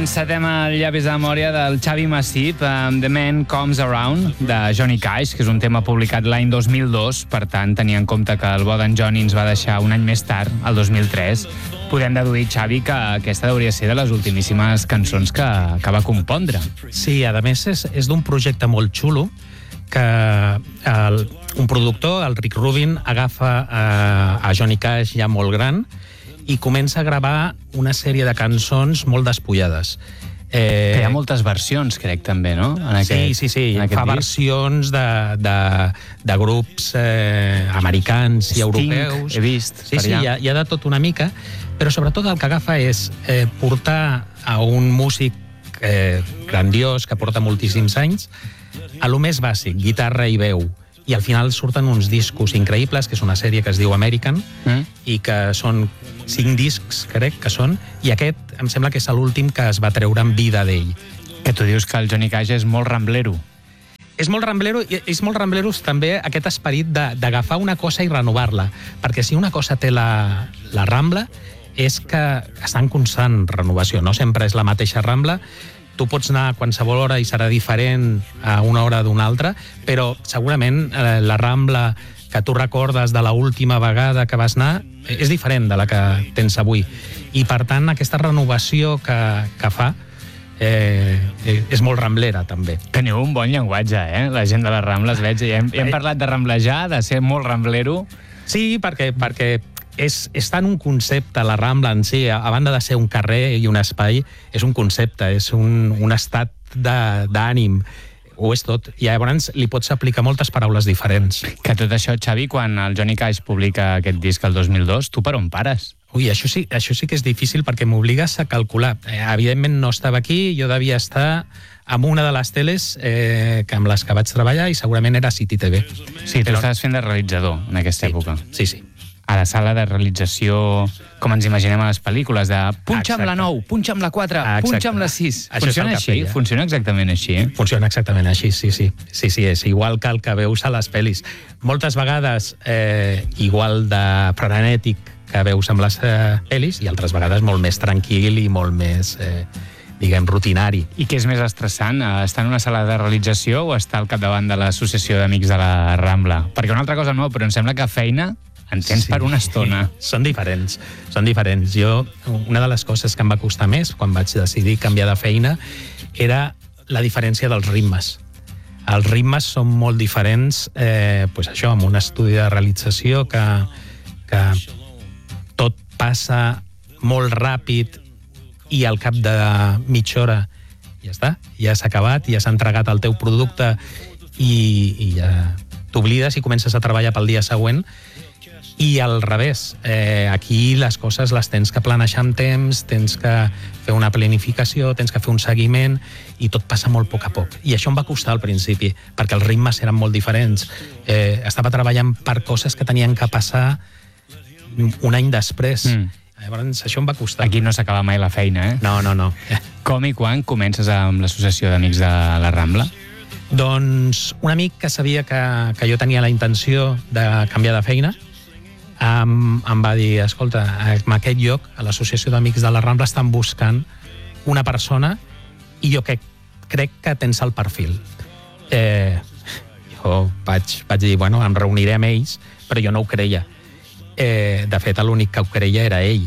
encetem el llavis de memòria del Xavi Massip amb The Man Comes Around, de Johnny Cash, que és un tema publicat l'any 2002, per tant, tenia en compte que el bo d'en Johnny ens va deixar un any més tard, el 2003. Podem deduir, Xavi, que aquesta hauria de ser de les ultimíssimes cançons que va compondre. Sí, a més és d'un projecte molt xulo, que un productor, el Rick Rubin, agafa a Johnny Cash ja molt gran i comença a gravar una sèrie de cançons molt despullades. Que hi ha moltes versions, crec, també, no? Sí. Fa versions de grups americans i europeus. He vist. Sí, hi ha de tot una mica, però sobretot el que agafa és portar a un músic grandiós, que porta moltíssims anys, a lo més bàsic, guitarra i veu. I al final surten uns discos increïbles, que és una sèrie que es diu American, i que són 5 discs, crec que són, i aquest em sembla que és l'últim que es va treure en vida d'ell. Que tu dius que el Johnny Cash és molt ramblero. És molt ramblero, i és molt ramblero també aquest esperit d'agafar una cosa i renovar-la, perquè si una cosa té la Rambla és que està en constant renovació, no sempre és la mateixa Rambla. Tu pots anar a qualsevol hora i serà diferent a una hora d'una altra, però segurament la Rambla que tu recordes de l'última vegada que vas anar és diferent de la que tens avui. I, per tant, aquesta renovació que fa és molt ramblera, també. Teniu un bon llenguatge, la gent de la Rambla, es veig. Ja hem parlat de ramblejar, de ser molt ramblero. Sí, perquè és tant un concepte, la Rambla en si, a banda de ser un carrer i un espai, és un concepte, és un estat d'ànim, ho és tot. I llavors li pots aplicar moltes paraules diferents. Que tot això, Xavi, quan el Johnny Cash publica aquest disc el 2002, tu per on pares? Ui, això sí que és difícil perquè m'obligues a calcular. Evidentment no estava aquí, jo devia estar amb una de les teles amb les que vaig treballar, i segurament era City TV. Sí, tu estaves fent de realitzador en aquesta època. Sí. A la sala de realització, com ens imaginem a les pel·lícules, de punxa amb la 9, punxa amb la 4, punxa amb la 6. Funciona així? Funciona exactament així, Funciona exactament així, sí. Sí, és igual que el que veus a les pel·lis. Moltes vegades igual de frenètic que veus amb les pel·lis, i altres vegades molt més tranquil i molt més, rutinari. I què és més estressant, estar en una sala de realització o estar al capdavant de l'Associació d'Amics de la Rambla? Perquè una altra cosa no, però em sembla que feina en tens per una estona. Són diferents. Jo, una de les coses que em va costar més quan vaig decidir canviar de feina era la diferència dels ritmes. Els ritmes són molt diferents, això, amb un estudi de realització que tot passa molt ràpid i al cap de mitja hora ja està, ja s'ha acabat, ja s'ha entregat el teu producte i ja t'oblides i comences a treballar pel dia següent. I al revés, aquí les coses les tens que planejar amb temps, tens que fer una planificació, tens que fer un seguiment, i tot passa molt a poc. I això em va costar al principi, perquè els ritmes eren molt diferents. Estava treballant per coses que tenien que passar un any després. Llavors això em va costar. Aquí no s'acaba mai la feina, No. Com i quan comences amb l'Associació d'Amics de la Rambla? Doncs un amic que sabia que jo tenia la intenció de canviar de feina em va dir, escolta, en aquest lloc, a l'Associació d'Amics de la Rambla, estan buscant una persona i jo crec que tens el perfil. Jo vaig dir, em reuniré amb ells, però jo no ho creia. De fet, l'únic que ho creia era ell.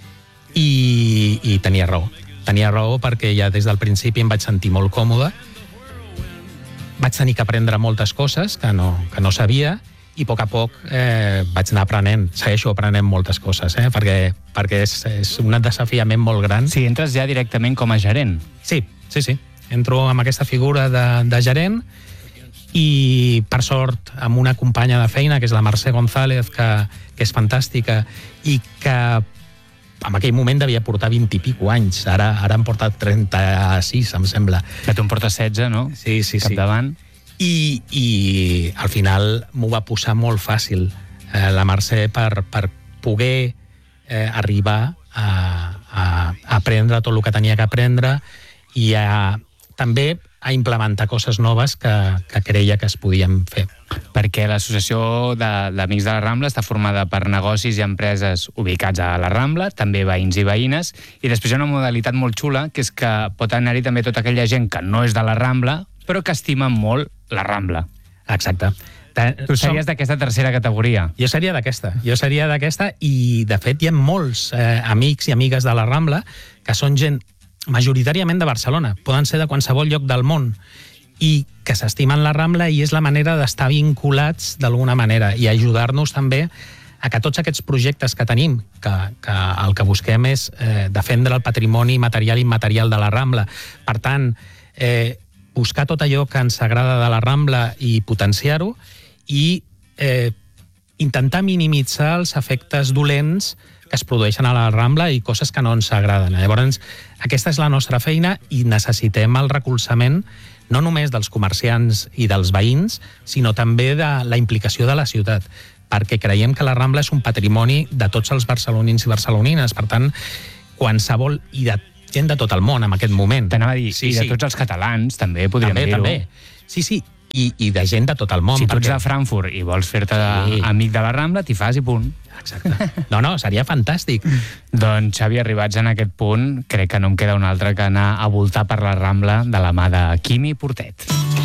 I tenia raó. Tenia raó perquè ja des del principi em vaig sentir molt còmode. Vaig tenir que aprendre moltes coses que no sabia, i a poc vaig anar aprenent, segueixo aprenent moltes coses, perquè és un desafiament molt gran. Sí, entres ja directament com a gerent. Sí. Entro amb aquesta figura de gerent, i per sort amb una companya de feina, que és la Mercè González, que és fantàstica, i que en aquell moment devia portar 20 i pico anys, ara em porta 36, em sembla. Que tu em portes 16, no? Sí. Capdavant. I al final m'ho va posar molt fàcil la Mercè per poder arribar a aprendre tot el que tenia que aprendre, i també a implementar coses noves que creia que es podien fer. Perquè l'Associació d'Amics de la Rambla està formada per negocis i empreses ubicats a la Rambla, també veïns i veïnes, i després hi ha una modalitat molt xula, que és que pot anar-hi també tota aquella gent que no és de la Rambla, però que estima molt la Rambla. Exacte. Tu series d'aquesta tercera categoria. Jo seria d'aquesta i, de fet, hi ha molts amics i amigues de la Rambla que són gent majoritàriament de Barcelona, poden ser de qualsevol lloc del món, i que s'estimen la Rambla i és la manera d'estar vinculats d'alguna manera i ajudar-nos també a que tots aquests projectes que tenim, que el que busquem és defendre el patrimoni material i immaterial de la Rambla. Per tant, buscar tot allò que ens agrada de la Rambla i potenciar-ho i intentar minimitzar els efectes dolents que es produeixen a la Rambla i coses que no ens agraden. Llavors, aquesta és la nostra feina i necessitem el recolzament no només dels comerciants i dels veïns, sinó també de la implicació de la ciutat, perquè creiem que la Rambla és un patrimoni de tots els barcelonins i barcelonines. Per tant, qualsevol, i de gent de tot el món en aquest moment. T'anava a dir, i de tots els catalans, també podríem dir-ho. També. Sí, i de gent de tot el món. Si tu ets de Frankfurt i vols fer-te amic de la Rambla, t'hi fas i punt. Exacte. No, seria fantàstic. Doncs, Xavi, arribats en aquest punt, crec que no em queda un altre que anar a voltar per la Rambla de la mà de Quimi Portet.